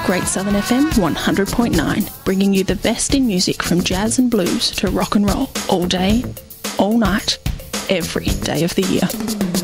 Great Southern FM 100.9, bringing you the best in music from jazz and blues to rock and roll all day, all night, every day of the year.